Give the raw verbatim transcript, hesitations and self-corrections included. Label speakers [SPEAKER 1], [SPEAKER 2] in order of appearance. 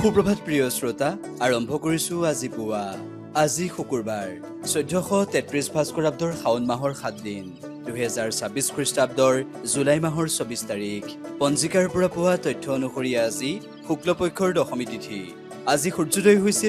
[SPEAKER 1] সুপ্ৰভাত প্ৰিয় শ্ৰোতা আৰম্ভ কৰিছো আজি পুৱা আজি শুকুৰবাৰ চৈধ্যশ তেত্ৰিশ ভাস্কৰাব্দৰ শাওণ মাহৰ সাত দিন দুহেজাৰ ছাব্বিশ খ্ৰীষ্টাব্দৰ জুলাই মাহৰ চৌবিশ তাৰিখ পঞ্জিকাৰ পৰা পোৱা তথ্য অনুসৰি আজি শুক্লপক্ষৰ দশমী তিথি আজি সূৰ্যোদয় হৈছিল